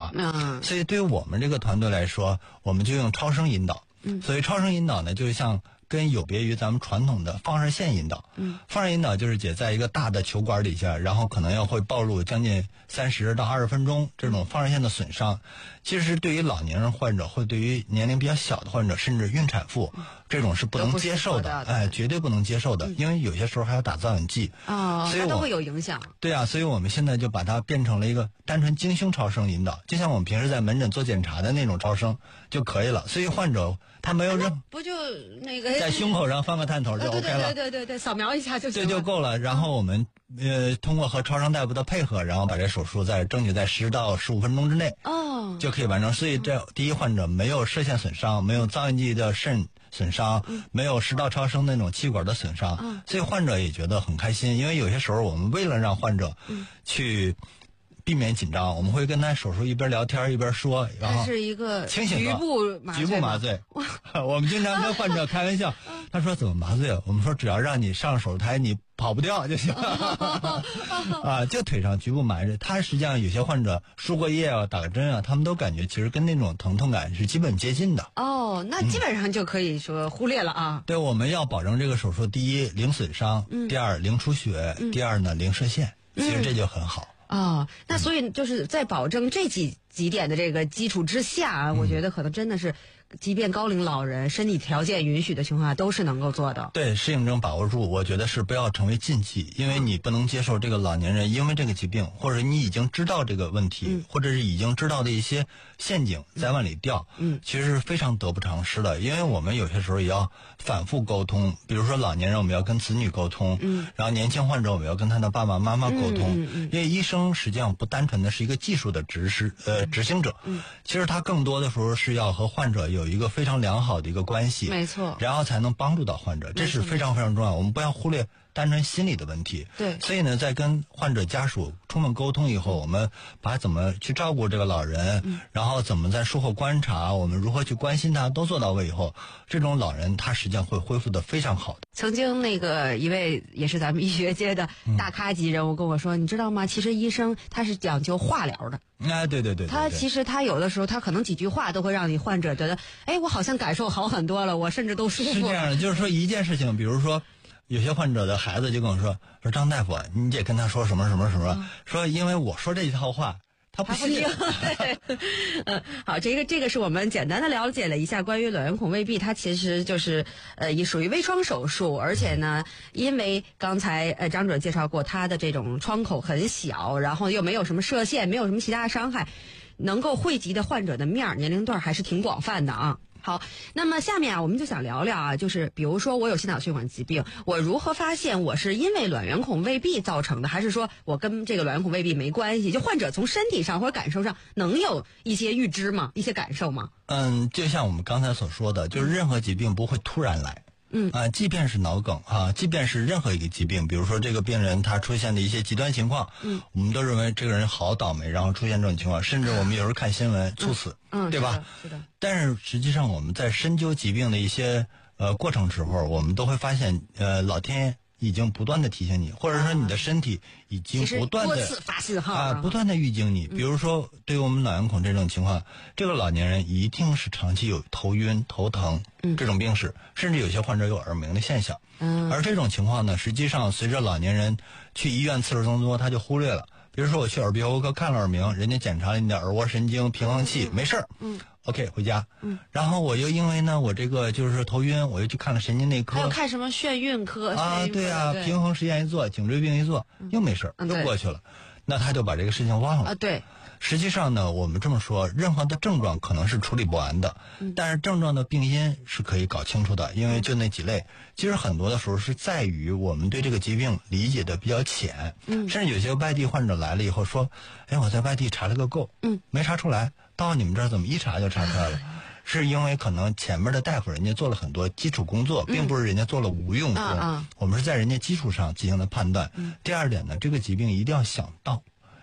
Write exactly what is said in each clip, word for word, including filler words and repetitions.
查。嗯，所以对于我们这个团队来说，我们就用超声引导。嗯，所以超声引导呢，就是像跟有别于咱们传统的放射线引导。嗯，放射引导就是姐在一个大的球管底下，然后可能要会暴露将近三十到二十分钟这种放射线的损伤。其实对于老年人患者，或对于年龄比较小的患者，甚至孕产妇，嗯、这种是不能接受的，哎，绝对不能接受的，嗯、因为有些时候还要打造影剂。 哦， 所以它都会有影响。 对啊，所以我们现在就把它变成了一个单纯经胸超声引导，就像我们平时在门诊做检查的那种超声就可以了。所以患者他没有任、 啊、不就那个在胸口上放个探头就 OK 了， 对对对对对，扫描一下就行了， 这就够了。然后我们呃通过和超声大夫的配合，然后把这手术在争取在十到十五分钟之内哦就可以完成。所以这第一患者没有射线损伤，没有造影剂的肾损伤，嗯、没有食道超声那种气管的损伤，嗯、所以患者也觉得很开心。因为有些时候我们为了让患者去避免紧张，我们会跟他手术一边聊天一边说，然后是一个清醒局部麻醉， 局部麻醉。我们经常跟患者开玩笑，他说怎么麻醉啊？我们说只要让你上手术台你跑不掉就行啊，就腿上局部麻醉。他实际上有些患者输过液啊，打个针啊，他们都感觉其实跟那种疼痛感是基本接近的。 哦，那基本上就可以说忽略了啊。 嗯、对，我们要保证这个手术，第一零损伤，嗯、第二零出血，嗯、第二呢零射线，其实这就很好。 哦，那所以就是在保证这几几点的这个基础之下啊，嗯、我觉得可能真的是，即便高龄老人身体条件允许的情况下，都是能够做的。 对，适应症把握住，我觉得是不要成为禁忌，因为你不能接受这个老年人因为这个疾病，或者你已经知道这个问题，嗯、或者是已经知道的一些陷阱再往里掉，嗯，其实是非常得不偿失的。因为我们有些时候也要反复沟通，比如说老年人我们要跟子女沟通，嗯，然后年轻患者我们要跟他的爸爸妈妈沟通，嗯嗯嗯、因为医生实际上不单纯的是一个技术的执施呃执行者，嗯，其实他更多的时候是要和患者有一个非常良好的一个关系， 没错， 然后才能帮助到患者，这是非常非常重要。我们不要忽略单纯心理的问题。 对， 所以呢，在跟患者家属充分沟通以后，我们把怎么去照顾这个老人，嗯、然后怎么在术后观察，我们如何去关心他，都做到位以后，这种老人他实际上会恢复得非常好的。 曾经那个一位也是咱们医学界的大咖级人物跟我说，嗯、你知道吗？其实医生他是讲究化疗的。 哎，对对 对, 对, 对， 他其实他有的时候他可能几句话都会让你患者觉得，哎，我好像感受好很多了，我甚至都舒服了。 是这样的，就是说一件事情，比如说有些患者的孩子就跟我说，说张大夫，你得跟他说什么什么什么，嗯、说因为我说这一套话。他不信。 嗯，好，这个这个是我们简单的了解了一下关于卵圆孔未闭，它其实就是呃也属于微创手术，而且呢，因为刚才呃张主任介绍过，它的这种窗口很小，然后又没有什么射线，没有什么其他的伤害，能够惠及的患者的面年龄段还是挺广泛的啊。好，那么下面啊，我们就想聊聊啊，就是比如说我有心脑血管疾病，我如何发现我是因为卵圆孔未闭造成的，还是说我跟这个卵圆孔未闭没关系？就患者从身体上或者感受上能有一些预知吗？一些感受吗？ 嗯，就像我们刚才所说的，就是任何疾病不会突然来。嗯啊，即便是脑梗啊，即便是任何一个疾病，比如说这个病人他出现的一些极端情况，嗯，我们都认为这个人好倒霉，然后出现这种情况，甚至我们有时候看新闻猝死， 嗯， 对吧？ 是的。是的。 但是实际上我们在深究疾病的一些呃过程时候，我们都会发现，呃，老天爷已经不断的提醒你，或者说你的身体已经不断的多次发信号啊，不断的预警你。比如说，对于我们卵圆孔这种情况，这个老年人一定是长期有头晕、头疼这种病史，甚至有些患者有耳鸣的现象。嗯，而这种情况呢，实际上随着老年人去医院次数增多，他就忽略了。比如说我去耳鼻喉科看了耳鸣，人家检查了你的耳蜗神经、平衡器，没事儿。嗯。OK， 回家。嗯，然后我又因为呢，我这个就是头晕，我又去看了神经内科， 还有看什么眩晕科啊？对啊， 对平衡实验一做，颈椎病一做，又没事，又过去了。那他就把这个事情忘了啊。对， 实际上呢，我们这么说，任何的症状可能是处理不完的，嗯、但是症状的病因是可以搞清楚的，因为就那几类。其实很多的时候是在于我们对这个疾病理解的比较浅，嗯，甚至有些外地患者来了以后说，哎，我在外地查了个够，嗯，没查出来。到你们这儿怎么一查就查出来了？是因为可能前面的大夫人家做了很多基础工作，并不是人家做了无用功，嗯、我们是在人家基础上进行的判断。嗯、第二点呢，这个疾病一定要想到，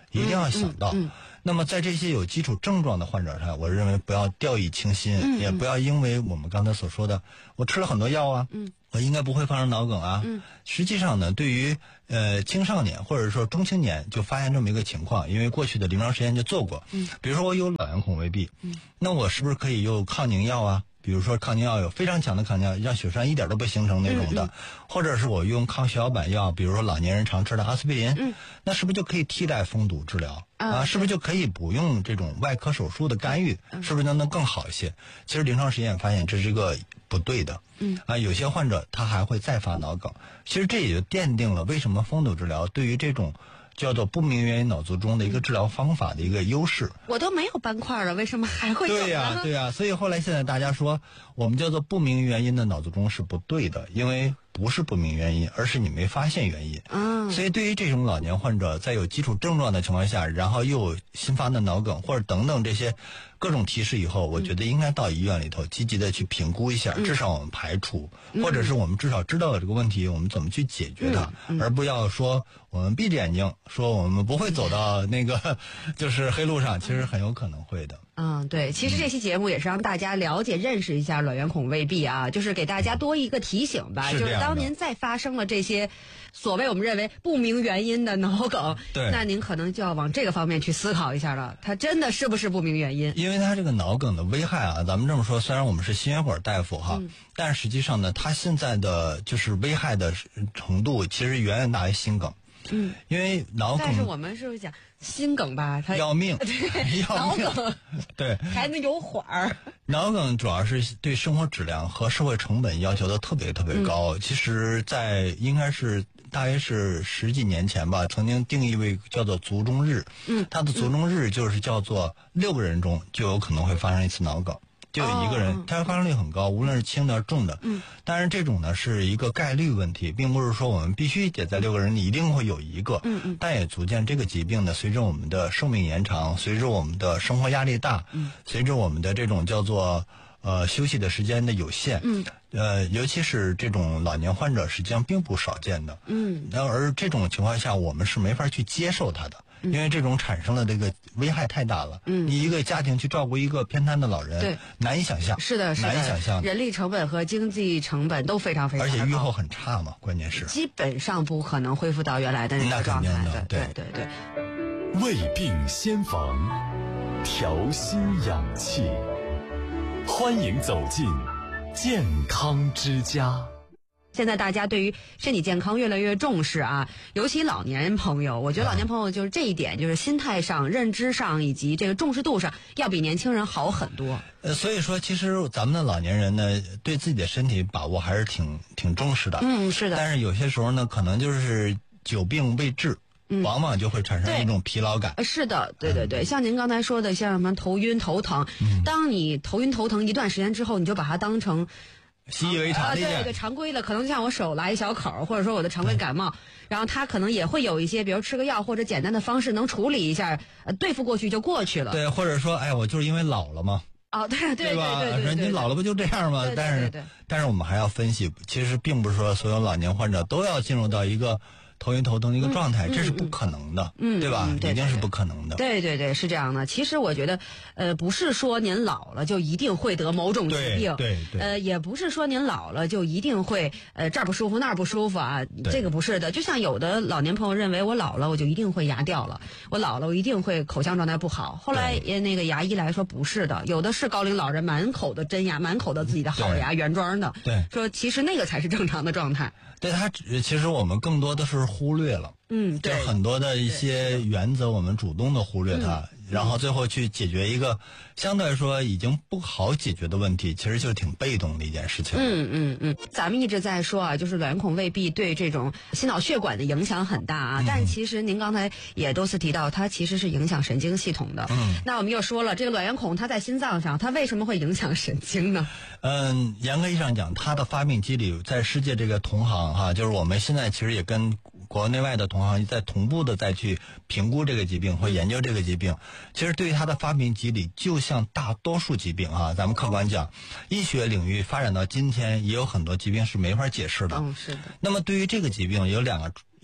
一定要想到。 嗯嗯嗯、 那么在这些有基础症状的患者上，我认为不要掉以轻心， 嗯嗯、 也不要因为我们刚才所说的，我吃了很多药啊， 嗯、 我应该不会发生脑梗啊。 嗯、 实际上呢，对于呃青少年或者说中青年就发现这么一个情况，因为过去的临床实验就做过， 嗯、 比如说我有老年孔未闭， 嗯、 那我是不是可以用抗凝药啊？比如说抗凝药有非常强的抗凝药，让血栓一点都不形成那种的， 嗯嗯、 或者是我用抗血小板药，比如说老年人常吃的阿司匹林， 嗯、 那是不是就可以替代封堵治疗、 嗯、 啊？是不是就可以不用这种外科手术的干预？ 嗯、 是不是能能更好一些？其实临床实验发现这是一个不对的。 嗯啊，有些患者他还会再发脑梗，其实这也就奠定了为什么封堵治疗对于这种叫做不明原因脑卒中的一个治疗方法的一个优势。 我都没有斑块了，为什么还会有呢？ 对呀、啊，对呀、啊，所以后来现在大家说我们叫做不明原因的脑卒中是不对的，因为不是不明原因，而是你没发现原因。 嗯， 所以对于这种老年患者，在有基础症状的情况下，然后又有新发的脑梗或者等等这些各种提示以后，我觉得应该到医院里头积极的去评估一下， 嗯、 至少我们排除，嗯、或者是我们至少知道了这个问题，我们怎么去解决它， 嗯嗯、 而不要说我们闭着眼睛说我们不会走到那个就是黑路上，其实很有可能会的。 嗯，对，其实这期节目也是让大家了解、认识一下卵圆孔未闭啊，就是给大家多一个提醒吧。 是就是当您再发生了这些所谓我们认为不明原因的脑梗， 对， 那您可能就要往这个方面去思考一下了，它真的是不是不明原因？ 因为它这个脑梗的危害啊，咱们这么说，虽然我们是心血管大夫哈， 嗯、 但实际上呢，它现在的就是危害的程度其实远远大于心梗。 嗯， 因为脑梗， 但是我们是不是讲心梗吧？它要命，要命， 脑梗对， 还能有缓儿。 脑梗主要是对生活质量和社会成本要求的特别特别高。嗯、其实，在应该是大约是十几年前吧，曾经定义为叫做卒中日。 嗯， 它的卒中日就是叫做六个人中就有可能会发生一次脑梗。就有一个人，它发生率很高，无论是轻的、重的。 嗯， 当然这种呢是一个概率问题，并不是说我们必须得在六个人里一定会有一个。 嗯嗯。 但也足见这个疾病呢，随着我们的寿命延长，随着我们的生活压力大， 嗯， 随着我们的这种叫做呃休息的时间的有限， 嗯， 呃，尤其是这种老年患者，实际上并不少见的。 嗯。 然而这种情况下，我们是没法去接受它的。因为这种产生的这个危害太大了， 嗯， 你一个家庭去照顾一个偏瘫的老人， 对， 难以想象， 是的，是的， 难以想象， 人力成本和经济成本都非常非常高， 而且预后很差嘛，关键是基本上不可能恢复到原来的那个状态的，对对对对。 未病先防，调心养气，欢迎走进健康之家。 现在大家对于身体健康越来越重视啊，尤其老年朋友，我觉得老年朋友就是这一点，就是心态上、认知上以及这个重视度上，要比年轻人好很多。 呃，所以说，其实咱们的老年人呢，对自己的身体把握还是挺挺重视的。 嗯，是的。 但是有些时候呢，可能就是久病未治。 嗯、 往往就会产生一种疲劳感。 是的，对对对，嗯、像您刚才说的，像什么头晕头疼， 嗯、 当你头晕头疼一段时间之后，你就把它当成习以为常的、 啊，对对，常规的，可能像我手拉一小口，或者说我的常规感冒，然后它可能也会有一些，比如吃个药或者简单的方式能处理一下，呃，对付过去就过去了。 对，或者说，哎，我就是因为老了嘛。 哦，对对对对对对， 你老了不就这样吗？ 对对对对但是但是我们还要分析，其实并不是说所有老年患者都要进入到一个头晕头疼的一个状态， 嗯、 这是不可能的， 嗯， 对吧？ 嗯、对对对一定是不可能的。 对对对，是这样的。其实我觉得，呃，不是说您老了就一定会得某种疾病， 对对对， 呃，也不是说您老了就一定会呃这儿不舒服那儿不舒服啊，这个不是的。就像有的老年朋友认为我老了我就一定会牙掉了，我老了我一定会口腔状态不好。后来那个牙医来说不是的，有的是高龄老人满口的真牙，满口的自己的好牙，原装的， 对， 说其实那个才是正常的状态。 对，他其实我们更多的是忽略了。 嗯，对， 就很多的一些原则，我们主动的忽略它， 嗯、 然后最后去解决一个相对来说已经不好解决的问题，其实就挺被动的一件事情。 嗯嗯嗯，咱们一直在说啊，就是卵圆孔未闭对这种心脑血管的影响很大啊， 嗯、 但其实您刚才也多次提到，它其实是影响神经系统的。 嗯， 那我们又说了，这个卵圆孔它在心脏上，它为什么会影响神经呢？ 嗯，严格意义上讲，它的发病机理在世界这个同行哈，就是我们现在其实也跟国内外的同行在同步的再去评估这个疾病或研究这个疾病。其实对于它的发病机理，就像大多数疾病啊，咱们客观讲，医学领域发展到今天，也有很多疾病是没法解释的。 嗯，是的。 那么对于这个疾病，有两个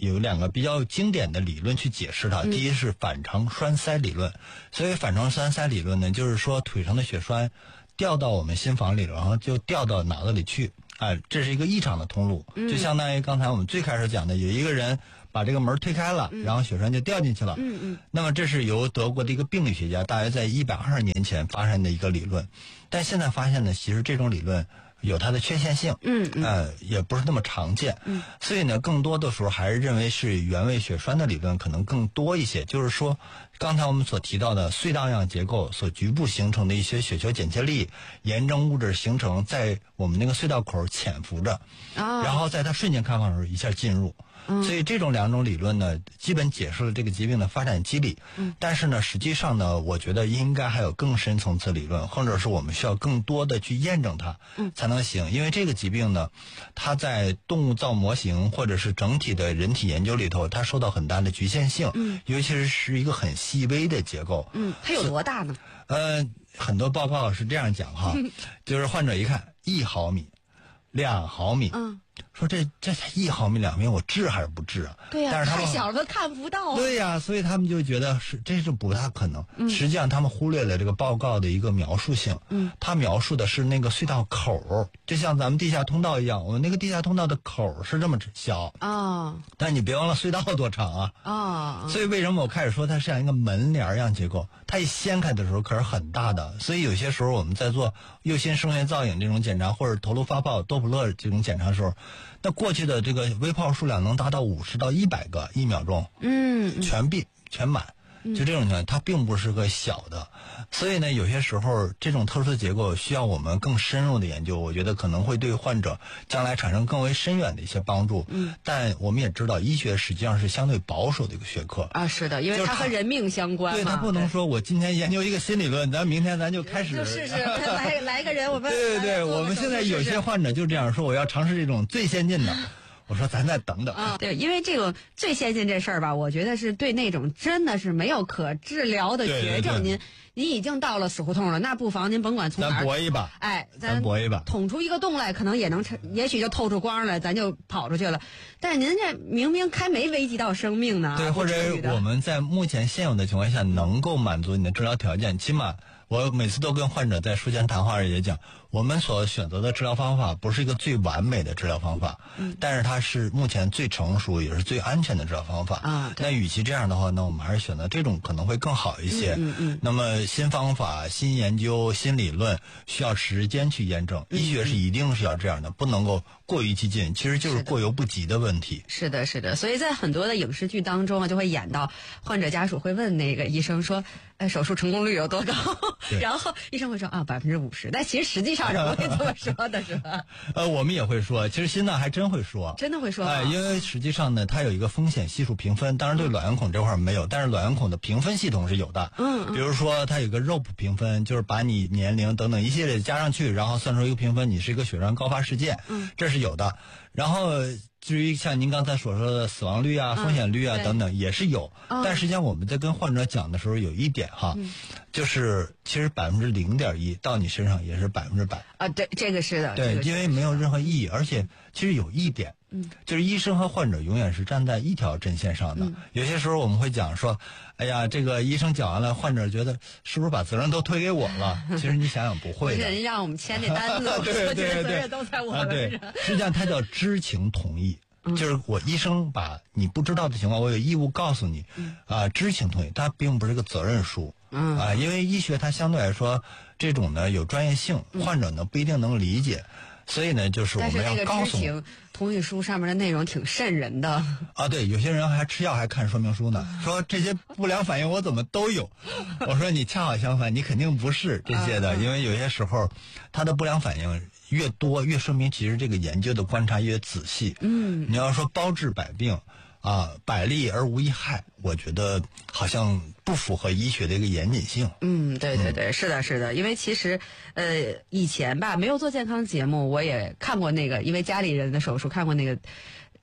有两个比较经典的理论去解释它。嗯、第一是反常栓塞理论，所以反常栓塞理论呢，就是说腿上的血栓掉到我们心房里了，然后就掉到脑子里去，哎，这是一个异常的通路，嗯、就相当于刚才我们最开始讲的，有一个人把这个门推开了，嗯、然后血栓就掉进去了。嗯嗯。那么这是由德国的一个病理学家大约在一百二十年前发生的一个理论，但现在发现呢，其实这种理论有它的缺陷性，嗯嗯，呃，也不是那么常见，嗯，所以呢，更多的时候还是认为是原位血栓的理论可能更多一些。就是说，刚才我们所提到的隧道样结构所局部形成的一些血球剪切粒、炎症物质形成在我们那个隧道口潜伏着，啊，然后在它瞬间开放的时候一下进入。所以这种两种理论呢，基本解释了这个疾病的发展机理。嗯，但是呢，实际上呢，我觉得应该还有更深层次理论，或者是我们需要更多的去验证它，嗯，才能行。因为这个疾病呢，它在动物造模型或者是整体的人体研究里头，它受到很大的局限性。嗯，尤其是是一个很细微的结构。 嗯，它有多大呢？ 呃，很多报告是这样讲哈，就是患者一看一毫米、两毫米。嗯。说这这才一毫米两毫米，我治还是不治啊？ 对呀、啊， 但是他们太小了，看不到、啊。 对呀、啊，所以他们就觉得是这是不大可能。嗯、实际上，他们忽略了这个报告的一个描述性。嗯，他描述的是那个隧道口，就像咱们地下通道一样，我们那个地下通道的口是这么小啊。哦、但你别忘了隧道多长啊！啊、哦，所以为什么我开始说它像一个门帘一样结构？它一掀开的时候可是很大的，所以有些时候我们在做右心声学造影这种检查，或者头颅发泡、多普勒这种检查的时候。那过去的这个微泡数量能达到五十到一百个一秒钟，嗯，全闭全满，就这种情况，它并不是个小的，所以呢，有些时候这种特殊的结构需要我们更深入的研究，我觉得可能会对患者将来产生更为深远的一些帮助。嗯，但我们也知道，医学实际上是相对保守的一个学科啊，是的，因为它和人命相关嘛。 对，它不能说我今天研究一个新理论，咱明天咱就开始就试试来来一个人，我们对对对，我们现在有些患者就这样说，我要尝试这种最先进的。我说咱再等等啊，对，因为这个最先进这事儿吧，我觉得是对那种真的是没有可治疗的绝症，您您已经到了死胡同了，那不妨您甭管从哪儿， 咱搏一把， 哎， 咱搏一把， 捅出一个洞来，可能也能，也许就透出光来，咱就跑出去了。但是您这明明还没危及到生命呢， 对，或者我们在目前现有的情况下能够满足你的治疗条件，起码。我每次都跟患者在术前谈话时也讲，我们所选择的治疗方法不是一个最完美的治疗方法，嗯，但是它是目前最成熟也是最安全的治疗方法啊。那与其这样的话，那我们还是选择这种可能会更好一些。嗯 嗯, 嗯。那么新方法、新研究、新理论需要时间去验证，嗯、医学是一定是要这样的，不能够过于激进，其实就是过犹不及的问题。 是的，是的。所以在很多的影视剧当中啊，就会演到患者家属会问那个医生说：“哎，手术成功率有多高？”然后医生会说啊百分之五十，但其实实际上是不会这么说的，是吧？ 呃，我们也会说，其实心脏还真会说， 真的会说。 哎、呃，因为实际上呢，它有一个风险系数评分，当然对卵圆孔这块没有，但是卵圆孔的评分系统是有的。嗯, 嗯，比如说它有个 R O P 评分，就是把你年龄等等一系列加上去，然后算出一个评分，你是一个血栓高发事件，嗯，这是有的。然后至于像您刚才所说的死亡率啊、风险率啊等等，也是有。但实际上我们在跟患者讲的时候，有一点哈，就是其实百分之零点一到你身上也是百分之百啊。对，这个是的。 对，因为没有任何意义，而且其实有一点，嗯，就是医生和患者永远是站在一条阵线上的。有些时候我们会讲说，哎呀，这个医生讲完了，患者觉得是不是把责任都推给我了？其实你想想不会的， 人让我们签这单子， 对对对， 责任都在我们身上。实际上它叫知情同意。就是我医生把你不知道的情况，我有义务告诉你，啊、呃，知情同意，它并不是个责任书，嗯啊、呃，因为医学它相对来说这种呢有专业性，患者呢不一定能理解，所以呢就是我们要告诉你。 同意书上面的内容挺瘆人的啊，对，有些人还吃药还看说明书呢，说这些不良反应我怎么都有，我说你恰好相反，你肯定不是这些的，因为有些时候它的不良反应越多，越说明其实这个研究的观察越仔细。嗯，你要说包治百病啊，百利而无一害，我觉得好像不符合医学的一个严谨性。 嗯，对对对，嗯、是的，是的，因为其实呃以前吧没有做健康节目，我也看过那个，因为家里人的手术看过那个。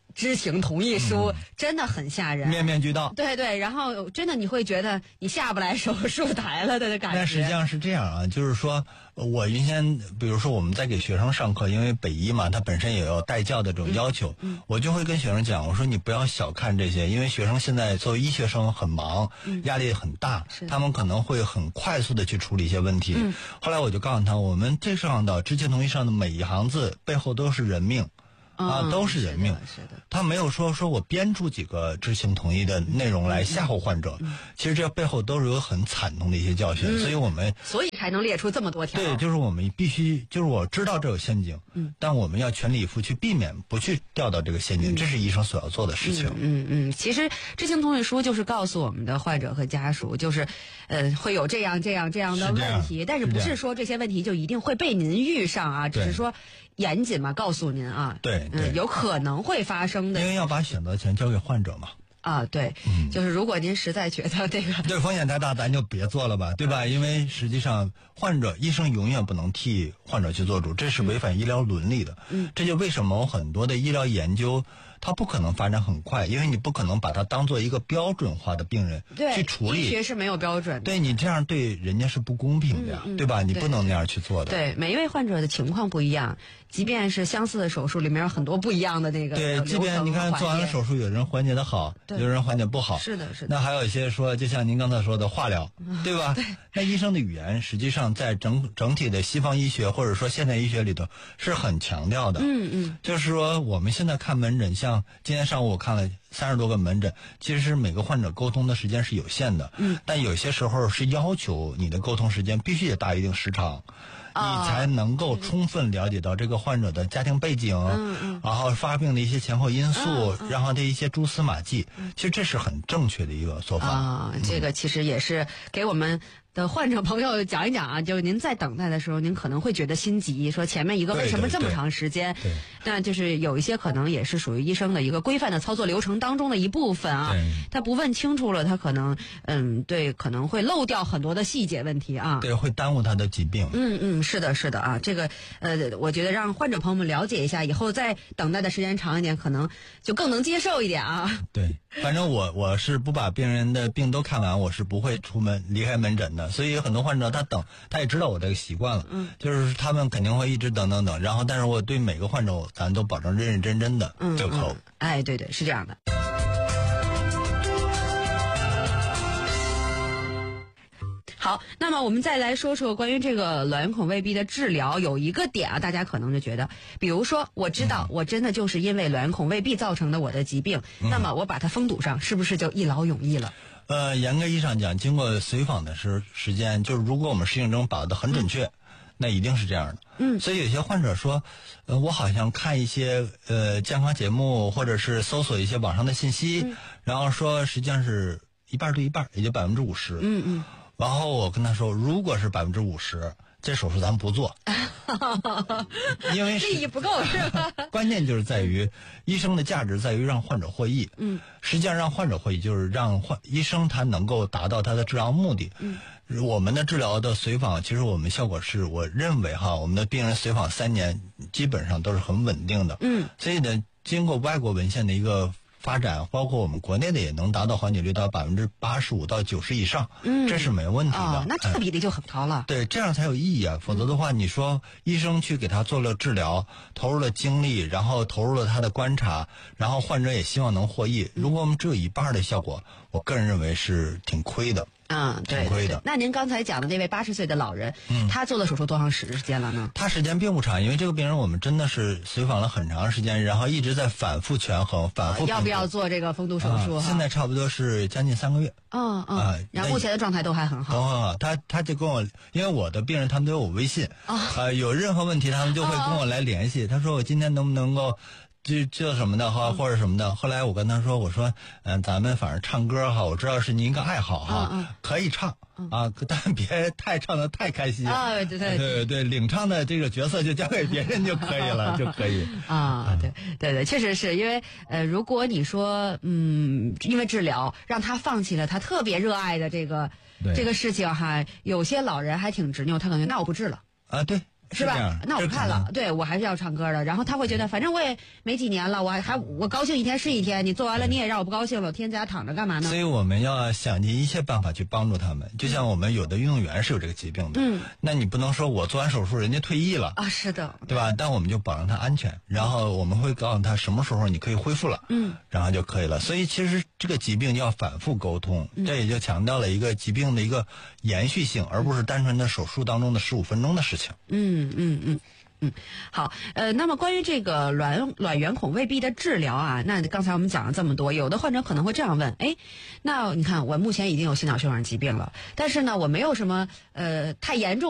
知情同意书， 嗯、 真的很吓人， 面面俱到。 对对，然后真的你会觉得你下不来手术台了的感觉。 但实际上是这样啊，就是说我原先比如说我们在给学生上课，因为北医嘛，它本身也有带教的这种要求， 嗯嗯、 我就会跟学生讲，我说你不要小看这些，因为学生现在作为医学生很忙， 嗯、 压力很大，他们可能会很快速的去处理一些问题。 嗯、 后来我就告诉他，我们这上的知情同意上的每一行字背后都是人命。啊，都是人命， 嗯、是的，是的他没有说说我编出几个知情同意的内容来吓唬患者， 嗯、 其实这背后都是有很惨痛的一些教训， 嗯、 所以我们所以才能列出这么多条。 对，就是我们必须，就是我知道这有陷阱， 嗯， 但我们要全力以赴去避免不去掉到这个陷阱， 嗯、 这是医生所要做的事情。 嗯嗯，嗯，其实知情同意书就是告诉我们的患者和家属，就是呃会有这样这样这样的问题，但是不是说这些问题就一定会被您遇上啊，只是说严谨嘛，告诉您啊， 对，对嗯，有可能会发生的， 因为要把选择权交给患者嘛。 啊，对， 嗯， 就是如果您实在觉得这个对风险太大，咱就别做了吧，对吧？因为实际上，患者医生永远不能替患者去做主，这是违反医疗伦理的。 嗯， 这就为什么很多的医疗研究它不可能发展很快，因为你不可能把它当做一个标准化的病人去处理。 医学是没有标准的。 对，你这样对人家是不公平的呀， 嗯嗯、 对吧？你对不能那样去做的。 对，每一位患者的情况不一样，即便是相似的手术，里面有很多不一样的那个对，即便你看做完了手术，有人缓解的好，有人缓解不好。 是的，是的。 那还有一些说，就像您刚才说的化疗， 嗯、 对吧？ 对。 那医生的语言，实际上在整整体的西方医学或者说现代医学里头是很强调的。 嗯嗯。 就是说，我们现在看门诊，像今天上午我看了三十多个门诊，其实每个患者沟通的时间是有限的。 嗯。 但有些时候是要求你的沟通时间必须得达一定时长。 哦、 你才能够充分了解到这个患者的家庭背景， 嗯嗯、 然后发病的一些前后因素， 嗯嗯、 然后的一些蛛丝马迹， 嗯、 其实这是很正确的一个做法。 啊， 嗯、 这个其实也是给我们的患者朋友讲一讲啊，就是您在等待的时候，您可能会觉得心急，说前面一个为什么这么长时间？ 对对对那就是有一些可能也是属于医生的一个规范的操作流程当中的一部分啊。他不问清楚了，他可能嗯，对，可能会漏掉很多的细节问题啊。 对，会耽误他的疾病。 嗯嗯，是的，是的啊，这个呃，我觉得让患者朋友们了解一下，以后再等待的时间长一点，可能就更能接受一点啊。 对，反正我我是不把病人的病都看完，我是不会出门离开门诊的。所以有很多患者他等，他也知道我这个习惯了， 嗯， 就是他们肯定会一直等等等，然后但是我对每个患者咱都保证认认真真的对口。 嗯嗯、哎，对对，是这样的。好，那么我们再来说说关于这个卵圆孔未闭的治疗，有一个点啊，大家可能就觉得，比如说我知道我真的就是因为卵圆孔未闭造成的我的疾病， 嗯、 那么我把它封堵上，是不是就一劳永逸了？ 呃，严格意义上讲，经过随访的时时间，就是如果我们适应症把的很准确，嗯、那一定是这样的。 嗯， 所以有些患者说，呃，我好像看一些呃健康节目，或者是搜索一些网上的信息， 嗯、 然后说实际上是一半对一半，也就百分之五十。 嗯嗯。 然后我跟他说，如果是百分之五十，这手术咱不做，因为利益不够是吧？ 关键就是在于医生的价值在于让患者获益。 嗯， 实际上让患者获益就是让患医生他能够达到他的治疗目的。 嗯， 我们的治疗的随访，其实我们效果是我认为哈，我们的病人随访三年基本上都是很稳定的。 嗯， 所以呢，经过外国文献的一个发展，包括我们国内的也能达到缓解率到百分之八十五到九十以上， 嗯， 这是没问题的。 哦，那这个比例就很高了。 嗯、对，这样才有意义啊！否则的话，你说医生去给他做了治疗，投入了精力，然后投入了他的观察，然后患者也希望能获益。如果我们只有一半的效果，我个人认为是挺亏的。 嗯，对， 挺亏的。 那您刚才讲的那位八十岁的老人，嗯，他做了手术多长时间了呢？ 他时间并不长，因为这个病人我们真的是随访了很长时间，然后一直在反复权衡、反复、 啊、要不要做这个封堵手术、 啊？现在差不多是将近三个月。 嗯嗯、啊，然后目前的状态都还很好。 都很好，他他就跟我，因为我的病人他们都有我微信，啊、呃，有任何问题他们就会跟我来联系。他说我今天能不能够。就做什么的哈，或者什么的。后来我跟他说，我说，嗯、呃，咱们反正唱歌哈，我知道是您一个爱好哈， 嗯嗯、 可以唱、嗯、啊，但别太唱的太开心啊，对对对对，领唱的这个角色就交给别人就可以了，就可以啊，对对对，确实是因为呃，如果你说嗯，因为治疗让他放弃了他特别热爱的这个这个事情哈，有些老人还挺执拗，他感觉那我不治了啊，对。 是吧？那我看了，对我还是要唱歌的。然后他会觉得，反正我也没几年了，我还还我高兴一天是一天。你做完了你也让我不高兴了，我天天在家躺着干嘛呢？ 所以我们要想尽一切办法去帮助他们。就像我们有的运动员是有这个疾病的，嗯，那你不能说我做完手术人家退役了啊，是的， 对吧？但我们就保证他安全，然后我们会告诉他什么时候你可以恢复了，嗯，然后就可以了。所以其实这个疾病要反复沟通，嗯、这也就强调了一个疾病的一个延续性，而不是单纯的手术当中的十五分钟的事情。 嗯嗯嗯。嗯，好，呃，那么关于这个卵卵圆孔未闭的治疗啊，那刚才我们讲了这么多，有的患者可能会这样问，哎，那你看我目前已经有心脑血管疾病了，但是呢，我没有什么呃太严重。